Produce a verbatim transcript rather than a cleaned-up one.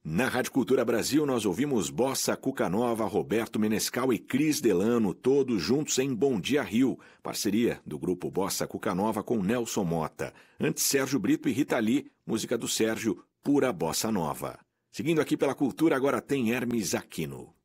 Na Rádio Cultura Brasil, nós ouvimos Bossa Cuca Nova, Roberto Menescal e Cris Delano, todos juntos em Bom Dia Rio, parceria do grupo Bossa Cuca Nova com Nelson Mota. Antes, Sérgio Brito e Rita Lee, música do Sérgio, Pura Bossa Nova. Seguindo aqui pela Cultura, agora tem Hermes Aquino.